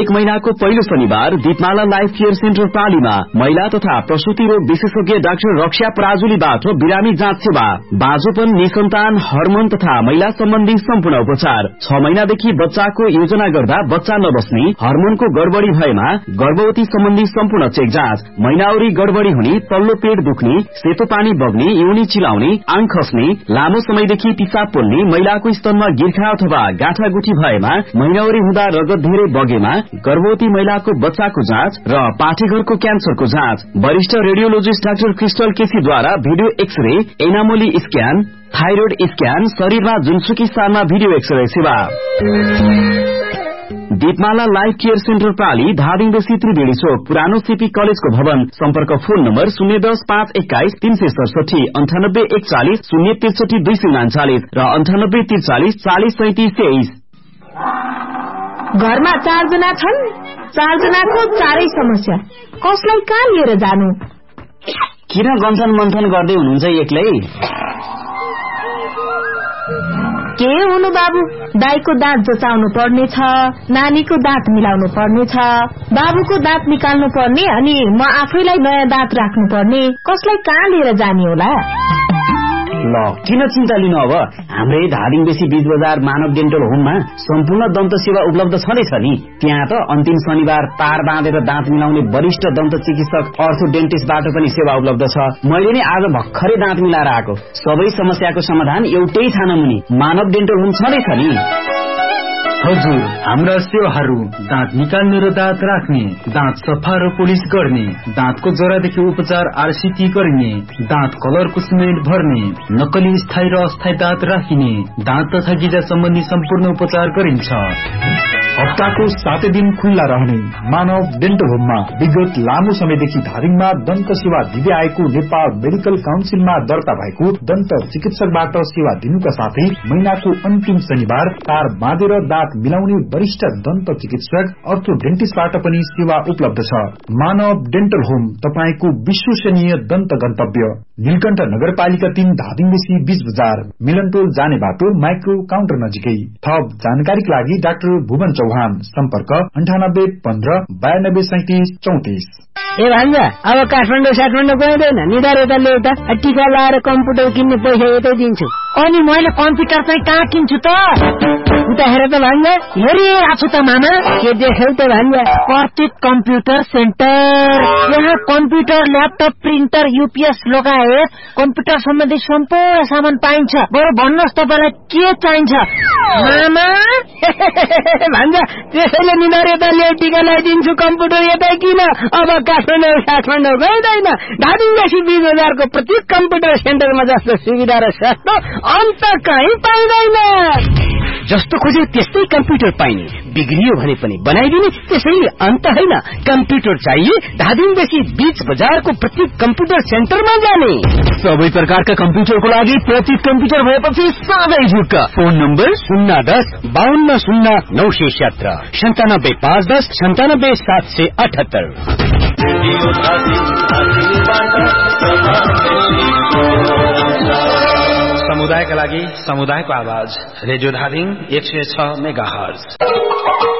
हरेक महीनाको पहिलो शनिबार दीपमाला लाइफ केयर सेन्टर प्रालीमा महिला तथा प्रसूति रोग विशेषज्ञ डाक्टर रक्षा पराजुलीबाट बिरामी जाँच सेवा, बाँझोपन, निसन्तान, हर्मोन तथा महिला सम्बन्धी सम्पूर्ण उपचार, 6 महिनादेखि बच्चाको योजना गर्दा बच्चा नबस्ने, हर्मोनको गडबडी भएमा गर्भवती सम्बन्धी सम्पूर्ण चेक जाँच, महिनाउरी गडबडी हुने, तल्लो पेट दुख्ने, सेतो पानी बग्ने, युनी चिलाउने, आङ खस्ने, लामो समयदेखि पिसाब पोल्ने, महिलाको स्तनमा गिर्खा अथवा गाँठागुठी भएमा, महिनाउरी हुँदा रगत धेरै बगेमा, गर्भवती महिलाको बच्चाको जाँच र पाठेघरको क्यान्सरको जाँच, वरिष्ठ radiologist doctor crystal केसीद्वारा video x-ray, एनामोली scan, thyroid scan, शरीरमा जुनसुकी स्थानमा भिडियो एक्सरे सेवा। दीपमाला लाइफ केयर सेन्टर प्राली, धादिङबेसी त्रिवेणी चोक, पुरानो सीपी कलेजको भवन। सम्पर्क फोन नम्बर 010 521 367, 98 41 063 239 र 98 43 40 37 23। घरमा 4 जना छन्, 4 जनाको 4 समस्या, कसलाई कहाँ लिएर जानु? किन गन्थन मन्थन गर्दै हुनुहुन्छ एक्लै? के हुनु बाबु, दाइको दाँत जचाउनु पर्ने छ, नानीको दाँत मिलाउनु पर्ने छ, बाबुको दाँत निकाल्नु पर्ने, अनि म आफैलाई नयाँ दाँत राख्नु पर्ने, कसलाई कहाँ लिएर जाने होला? ल किन चिन्ता लिनु, अब हाम्रै धादिङबेसी बीच बजार मानव डेन्टल होममा सम्पूर्ण दन्त सेवा उपलब्ध छँदैछ नि। त्यहाँ त अन्तिम शनिबार तार बाँधेर दाँत मिलाउने वरिष्ठ दन्त चिकित्सक अर्थो डेन्टिस्टबाट पनि सेवा उपलब्ध छ। मैले नै आज भर्खरै दाँत मिलाएर आएको। सबै समस्याको समाधान एउटै थानामुनि मानव डेन्टल होम छँदैछ नि। हजुर, हाम्रा सेवाहरू दाँत निकाल्ने र दाँत राख्ने, दाँत सफा र पोलिस गर्ने, दाँतको जरादेखि उपचार आरसीटी गर्ने, दाँत कलरको सिमेन्ट भर्ने, नक्कली स्थायी र अस्थायी दाँत राखिने, दाँत तथा गिजा सम्बन्धी सम्पूर्ण उपचार गरिन्छ। हप्ताको 7 दिन खुल्ला रहने मानव डेन्टल होममा विगत लामो समयदेखि धादिङमा दन्त सेवा दिँदै आएको नेपाल मेडिकल काउन्सिलमा दर्ता भएको दन्त चिकित्सकबाट सेवा दिनुका साथै महिनाको अन्तिम शनिबार तार बाँधेर दाँत मिलाउने वरिष्ठ दन्त चिकित्सक अर्थो डेन्टिस्टबाट पनि सेवा उपलब्ध छ। मानव डेन्टल होम तपाईको विश्वसनीय दन्त गन्तव्य, नीलकण्ठ नगरपालिका 3 धादिङबेसी बीच बजार, मिलनटोल जाने बाटो, माइक्रो काउन्टर नजिकै। थप जानकारीका लागि डाक्टर भुवन चौहान, सम्पर्क 98 15 92 37 34। ए भान्जा, अब काठमाडौँ गइँदैन, निधार यता ल्याउता, टिका लाएर कम्प्युटर किन्ने पैसा यतै दिन्छु। अनि मैले कम्प्युटर चाहिँ कहाँ किन्छु त? उता हेर त भान्जा, हेरिरहेको छु त मामा। के देख्यौ त भान्जा? प्रतीक कम्प्युटर सेन्टर। यहाँ कम्प्युटर, ल्यापटप, प्रिन्टर, युपीएस लगायत कम्प्युटर सम्बन्धी सम्पूर्ण सामान पाइन्छ। बरु भन्नुहोस् तपाईँलाई के चाहिन्छ मामा? भान्जा, त्यसैले निधार यता ल्याउ, टिका लगाइदिन्छु, कम्प्युटर यतै किन। अब काठमाडौँ गइँदैन, धादिङबेसी बीच बजारको प्रतीक कम्प्युटर सेन्टरमा जस्तो सुविधा र सस्तो अन्त कहीँ पाइँदैन। जस्तो खोज्यो त्यस्तै कम्प्युटर पाइने, बिग्रियो भने पनि बनाइदिने, त्यसैले अन्त होइन। कम्प्युटर चाहिए धादिङबेसी बीच बजारको प्रतीक कम्प्युटर सेन्टरमा जाने। सबै प्रकारका कम्प्युटरको लागि प्रतीक कम्प्युटर भएपछि सबै झुक्क। Phone number 010 52 0 917 97 510 97 778। समुदायका लागि समुदायको आवाज, रेडियो धादिङ 106 मेगाहर्ज।